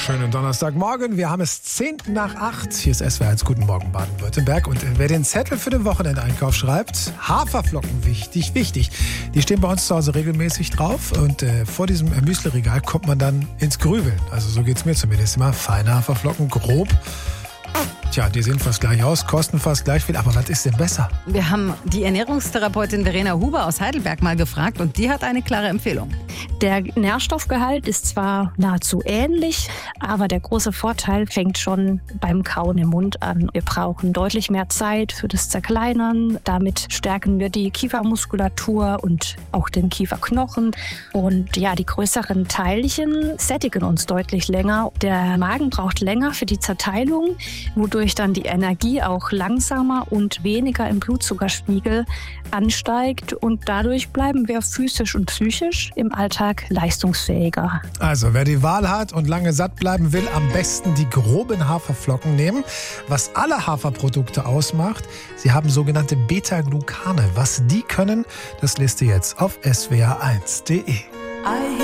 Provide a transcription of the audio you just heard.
Schönen Donnerstagmorgen. Wir haben es 10 nach 8. Hier ist SWR1. Guten Morgen, Baden-Württemberg. Und wer den Zettel für den Wochenendeinkauf schreibt, Haferflocken, wichtig. Die stehen bei uns zu Hause regelmäßig drauf. Und vor diesem Müsli-Regal kommt man dann ins Grübeln. Also so geht es mir zumindest immer. Feine Haferflocken, grob. Tja, die sehen fast gleich aus, kosten fast gleich viel. Aber was ist denn besser? Wir haben die Ernährungstherapeutin Verena Huber aus Heidelberg mal gefragt und die hat eine klare Empfehlung. Der Nährstoffgehalt ist zwar nahezu ähnlich, aber der große Vorteil fängt schon beim Kauen im Mund an. Wir brauchen deutlich mehr Zeit für das Zerkleinern. Damit stärken wir die Kiefermuskulatur und auch den Kieferknochen. Und ja, die größeren Teilchen sättigen uns deutlich länger. Der Magen braucht länger für die Zerteilung, wodurch dann die Energie auch langsamer und weniger im Blutzuckerspiegel ansteigt. Und dadurch bleiben wir physisch und psychisch im Alltag leistungsfähiger. Also, wer die Wahl hat und lange satt bleiben will, am besten die groben Haferflocken nehmen. Was alle Haferprodukte ausmacht, sie haben sogenannte Beta-Glucane. Was die können, das lest ihr jetzt auf swr1.de.